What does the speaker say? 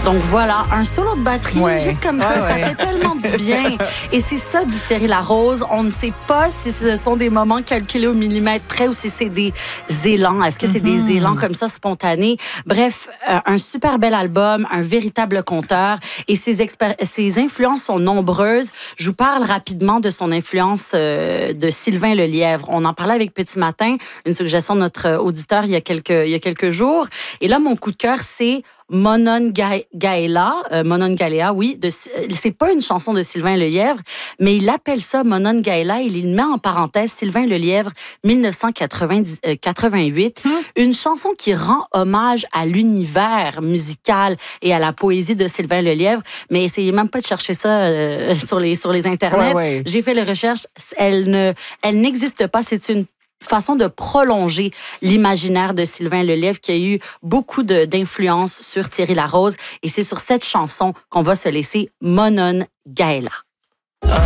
Donc voilà, un solo de batterie, juste comme ça, ça fait tellement du bien. Et c'est ça du Thierry Larose. On ne sait pas si ce sont des moments calculés au millimètre près ou si c'est des élans. Est-ce que c'est des élans comme ça spontanés? Bref, un super bel album, un véritable conteur. Et ses influences sont nombreuses. Je vous parle rapidement de son influence de Sylvain Lelièvre. On en parlait avec Petit Matin, une suggestion de notre auditeur il y a quelques jours. Et là, mon coup de cœur, c'est Monongaela, oui. C'est pas une chanson de Sylvain Lelièvre, mais il appelle ça Monongaela. Il met en parenthèse Sylvain Lelièvre 1988. Une chanson qui rend hommage à l'univers musical et à la poésie de Sylvain Lelièvre. Mais essayez même pas de chercher ça sur les internets. J'ai fait les recherches. Elle n'existe pas. C'est une façon de prolonger l'imaginaire de Sylvain Lelièvre qui a eu beaucoup d'influence sur Thierry Larose. Et c'est sur cette chanson qu'on va se laisser Monongaela.